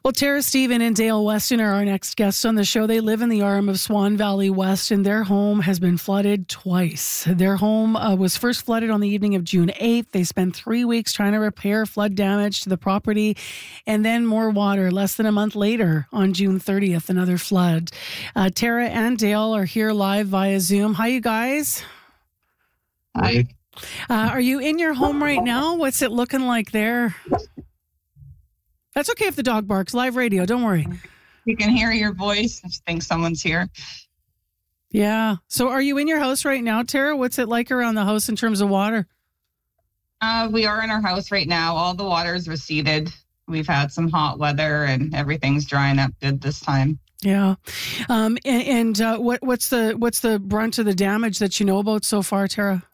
Well, Tara, Stephen, and Dale Weston are our next guests on the show. They live in the arm of Swan Valley West, and their home has been flooded twice. Their home was first flooded on the evening of June 8th. They spent 3 weeks trying to repair flood damage to the property, and then more water. Less than a month later, on June 30th, another flood. Tara and Dale are here live via Zoom. Hi, you guys. Hi. Are you in your home right now? What's it looking like there? That's okay if the dog barks. Live radio, don't worry. You can hear your voice. I think someone's here. Yeah. So are you in your house right now, Tara? What's it like around the house in terms of water? We are in our house right now. All the water's receded. We've had some hot weather and everything's drying up good this time. Yeah. What's the brunt of the damage that you know about so far, Tara?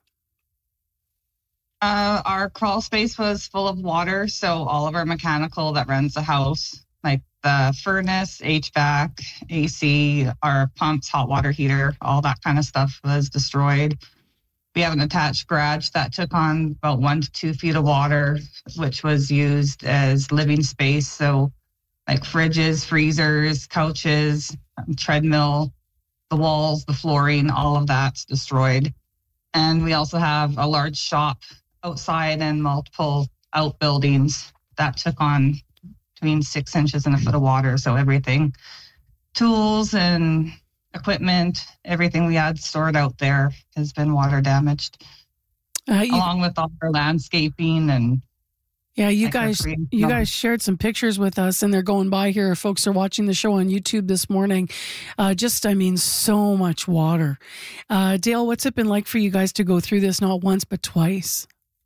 Our crawl space was full of water, so all of our mechanical that runs the house, like the furnace, HVAC, AC, our pumps, hot water heater, all that kind of stuff was destroyed. We have an attached garage that took on about 1 to 2 feet of water, which was used as living space. So like fridges, freezers, couches, treadmill, the walls, the flooring, all of that's destroyed. And we also have a large shop outside and multiple outbuildings that took on between 6 inches and a foot of water. So everything, tools and equipment, everything we had stored out there has been water damaged, along with all our landscaping and. Yeah, you guys shared some pictures with us, and they're going by here. Folks are watching the show on YouTube this morning. So much water. Dale, what's it been like for you guys to go through this not once but twice?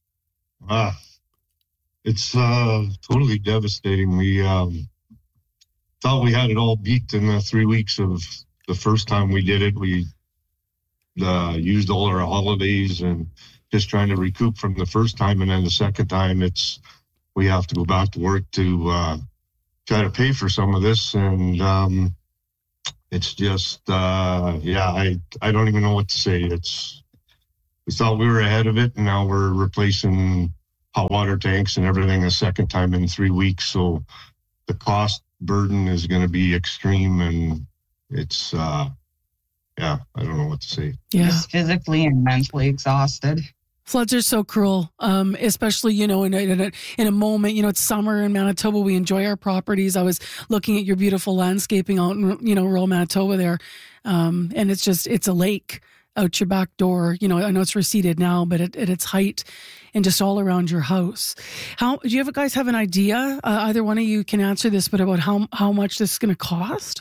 It's totally devastating. We thought we had it all beat in the 3 weeks of the first time we did it. We used all our holidays and just trying to recoup from the first time, and then the second time we have to go back to work to try to pay for some of this, and it's just I don't even know what to say. We thought we were ahead of it, and now we're replacing hot water tanks and everything a second time in 3 weeks. So the cost burden is going to be extreme, and it's I don't know what to say. Yeah, just physically and mentally exhausted. Floods are so cruel, especially, in a moment, it's summer in Manitoba. We enjoy our properties. I was looking at your beautiful landscaping out in, rural Manitoba there. And it's a lake out your back door. I know it's receded now, but at its height and just all around your house. Do you guys have an idea? Either one of you can answer this, but about how much this is going to cost?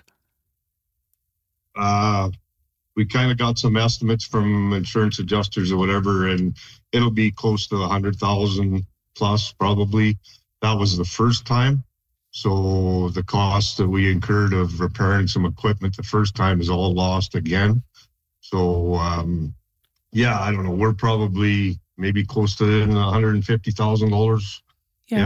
We kind of got some estimates from insurance adjusters or whatever, and it'll be close to 100,000 plus probably. That was the first time. So the cost that we incurred of repairing some equipment the first time is all lost again. So, I don't know. We're probably maybe close to $150,000. Yeah.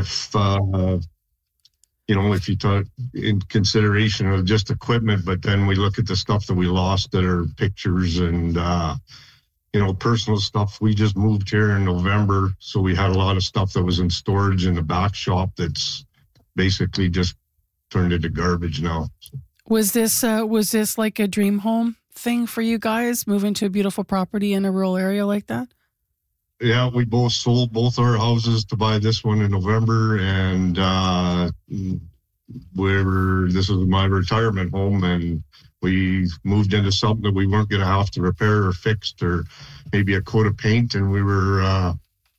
If you took in consideration of just equipment, but then we look at the stuff that we lost that are pictures and, personal stuff. We just moved here in November, so we had a lot of stuff that was in storage in the back shop that's basically just turned into garbage now. Was this like a dream home thing for you guys, moving to a beautiful property in a rural area like that? Yeah, we both sold both our houses to buy this one in November, and this was my retirement home, and we moved into something that we weren't going to have to repair or fix, or maybe a coat of paint, and we were I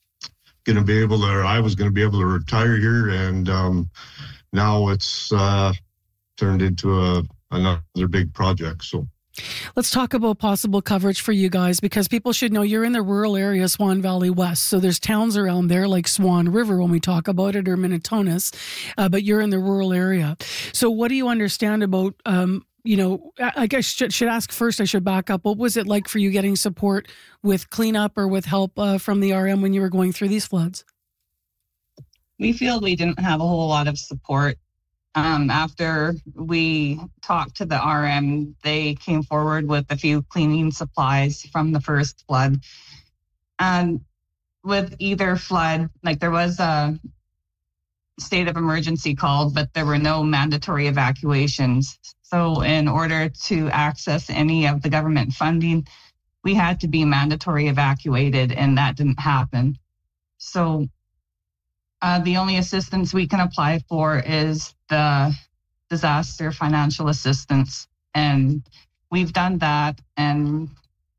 was going to be able to retire here, and now it's turned into another big project. So. Let's talk about possible coverage for you guys, because people should know you're in the rural area, Swan Valley West. So there's towns around there like Swan River when we talk about it, or Minitonas, but you're in the rural area. So what do you understand about, I guess should ask first, I should back up. What was it like for you getting support with cleanup or with help from the RM when you were going through these floods? We feel we didn't have a whole lot of support. After we talked to the RM, they came forward with a few cleaning supplies from the first flood. And with either flood, like there was state of emergency called, but there were no mandatory evacuations. So in order to access any of the government funding, we had to be mandatory evacuated, and that didn't happen. So the only assistance we can apply for is the disaster financial assistance. And we've done that. And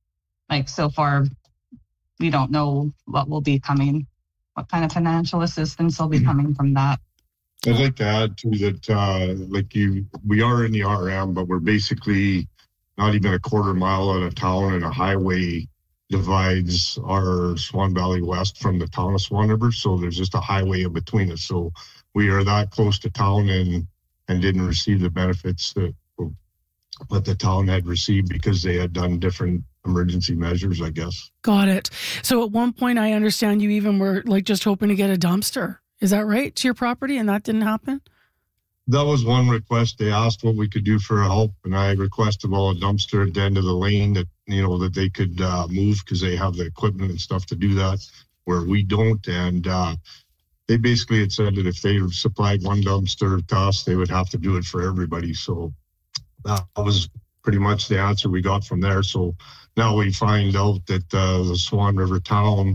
so far, we don't know what will be coming, what kind of financial assistance will be coming from that. I'd like to add to that, we are in the RM, but we're basically not even a quarter mile out of town, and a highway divides our Swan Valley West from the town of Swan River. So there's just a highway in between us. So we are that close to town and didn't receive the benefits that the town had received because they had done different emergency measures, I guess. Got it. So at one point, I understand you even were just hoping to get a dumpster. Is that right, to your property, and that didn't happen? That was one request. They asked what we could do for help, and I requested a dumpster at the end of the lane that they could move because they have the equipment and stuff to do that, where we don't. And they basically had said that if they supplied one dumpster to us, they would have to do it for everybody. So that was pretty much the answer we got from there. So now we find out that the Swan River town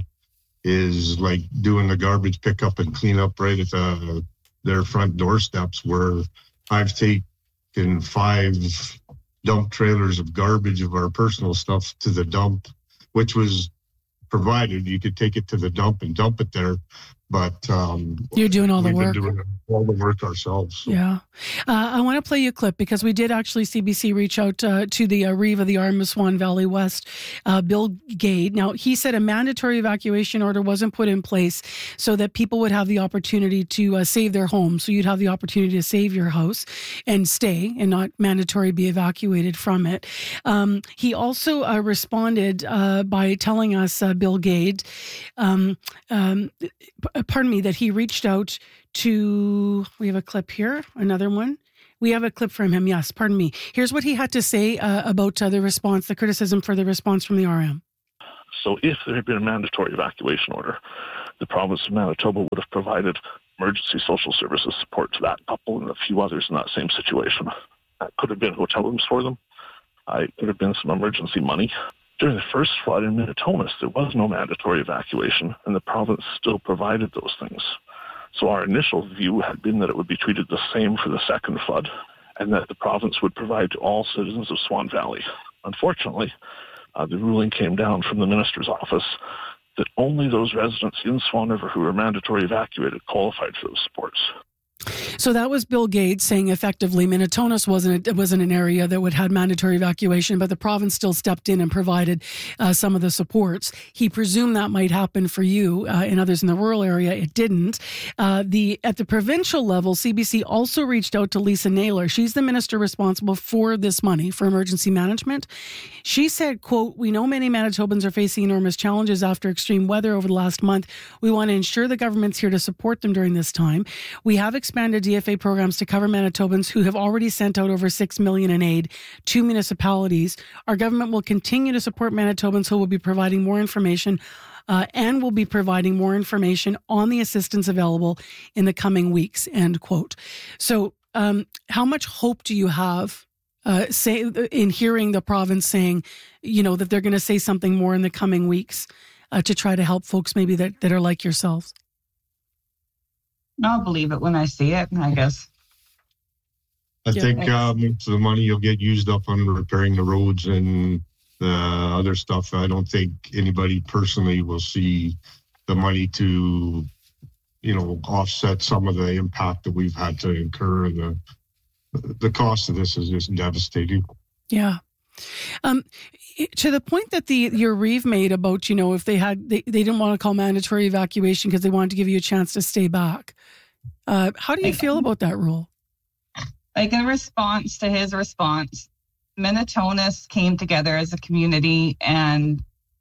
is doing the garbage pickup and cleanup right at their front doorsteps, where I've taken 5 dump trailers of garbage of our personal stuff to the dump, which was provided. You could take it to the dump and dump it there. But you're doing all the work. We've been doing all the work ourselves. So. Yeah. I want to play you a clip because we did actually, CBC, reach out to the REV of the RM of Swan Valley West, Bill Gade. Now, he said a mandatory evacuation order wasn't put in place so that people would have the opportunity to save their homes. So you'd have the opportunity to save your house and stay and not mandatory be evacuated from it. He also responded by telling us, Bill Gade, that he reached out to, we have a clip here, another one. We have a clip from him. Yes, pardon me. Here's what he had to say about the response, the criticism for the response from the RM. So if there had been a mandatory evacuation order, the province of Manitoba would have provided emergency social services support to that couple and a few others in that same situation. That could have been hotel rooms for them. It could have been some emergency money. During the first flood in Minitonas, there was no mandatory evacuation, and the province still provided those things. So our initial view had been that it would be treated the same for the second flood, and that the province would provide to all citizens of Swan Valley. Unfortunately, the ruling came down from the minister's office that only those residents in Swan River who were mandatory evacuated qualified for those supports. So that was Bill Gates saying effectively Minitonas wasn't an area that would have mandatory evacuation, but the province still stepped in and provided some of the supports. He presumed that might happen for you and others in the rural area. It didn't. At the provincial level, CBC also reached out to Lisa Naylor. She's the minister responsible for this money, for emergency management. She said, quote, "We know many Manitobans are facing enormous challenges after extreme weather over the last month. We want to ensure the government's here to support them during this time. We have expanded DFA programs to cover Manitobans who have already sent out over $6 million in aid to municipalities. Our government will continue to support Manitobans who will be providing more information and will be providing more information on the assistance available in the coming weeks," end quote. So how much hope do you have in hearing the province saying, that they're going to say something more in the coming weeks to try to help folks maybe that are like yourselves? I'll believe it when I see it, I guess. I think most of the money you'll get used up on repairing the roads and the other stuff. I don't think anybody personally will see the money to, offset some of the impact that we've had to incur. The cost of this is just devastating. Yeah. To the point that your REV made about, if they didn't want to call mandatory evacuation because they wanted to give you a chance to stay back. How do you feel about that rule? In response to his response, Minitonas came together as a community, and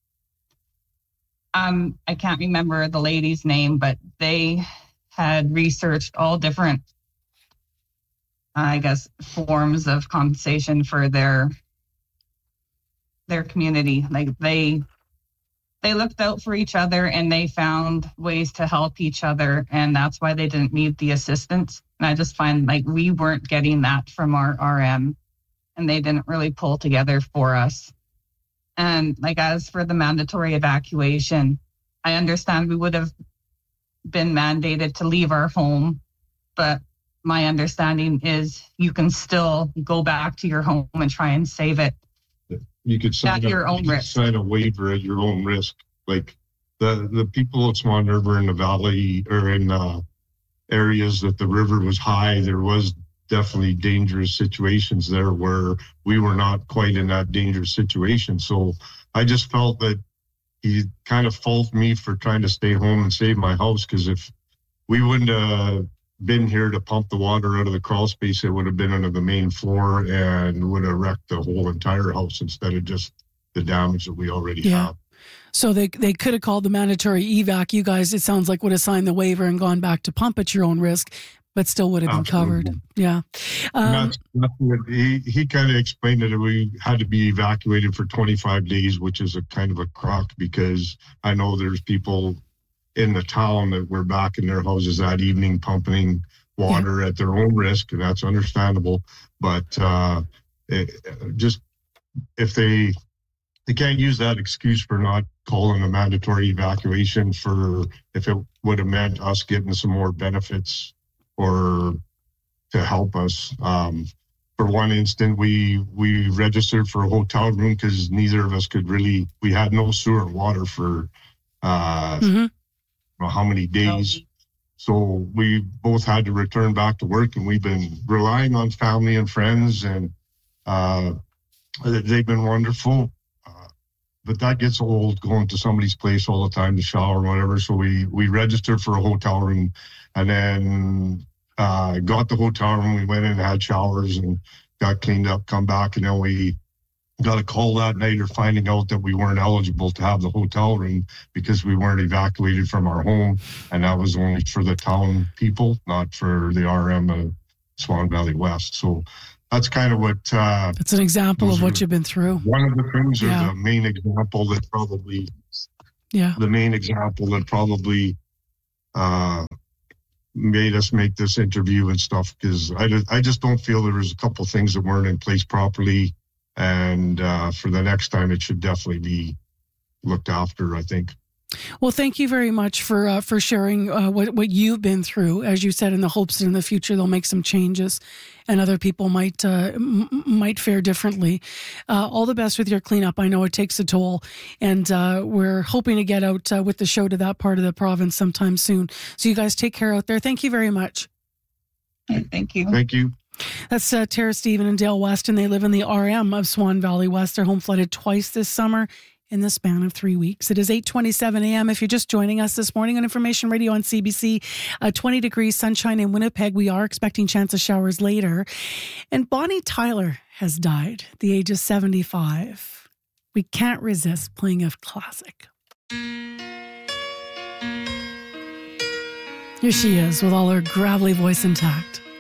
I can't remember the lady's name, but they had researched all different, forms of compensation for their community. They they looked out for each other and they found ways to help each other. And that's why they didn't need the assistance. And I just find like we weren't getting that from our RM, and they didn't really pull together for us. And like, as for the mandatory evacuation, I understand we would have been mandated to leave our home, but my understanding is you can still go back to your home and try and save it. You could sign at your own risk. Sign a waiver at your own risk. Like the people at Swan River in the valley or in areas that the river was high, there was definitely dangerous situations there where we were not quite in that dangerous situation. So I just felt that he kind of faulted me for trying to stay home and save my house, because if we wouldn't have been here to pump the water out of the crawl space, it would have been under the main floor and would have wrecked the whole entire house instead of just the damage that we already have. So they could have called the mandatory evac. You guys, it sounds like, would have signed the waiver and gone back to pump at your own risk, but still would have been covered. Yeah. He kind of explained that we had to be evacuated for 25 days, which is a kind of a crock, because I know there's people in the town that were back in their houses that evening pumping water at their own risk, and that's understandable. But just if they can't use that excuse for not calling a mandatory evacuation for if it would have meant us getting some more benefits or to help us. For one instant, we registered for a hotel room because neither of us could really, we had no sewer and water for how many days. So we both had to return back to work, and we've been relying on family and friends, and they've been wonderful. But that gets old, going to somebody's place all the time to shower or whatever. So we registered for a hotel room, and then got the hotel room. We went in and had showers and got cleaned up, come back, and then we got a call that night or finding out that we weren't eligible to have the hotel room because we weren't evacuated from our home, and that was only for the town people, not for the RM of Swan Valley West. So that's kind of what it's an example of what you've been through. One of the things, or the main example that probably made us make this interview and stuff, because I just don't feel there was a couple things that weren't in place properly. And for the next time, it should definitely be looked after, I think. Well, thank you very much for sharing what you've been through, as you said, in the hopes that in the future they'll make some changes and other people might fare differently. All the best with your cleanup. I know it takes a toll, and we're hoping to get out with the show to that part of the province sometime soon. So you guys take care out there. Thank you very much. Thank you. Thank you. That's Tara Stephen and Dale West, and they live in the RM of Swan Valley West. Their home flooded twice this summer in the span of 3 weeks. It is 8:27 a.m. If you're just joining us this morning on Information Radio on CBC, 20 degrees, sunshine in Winnipeg. We are expecting chance of showers later. And Bonnie Tyler has died at the age of 75. We can't resist playing a classic. Here she is with all her gravelly voice intact.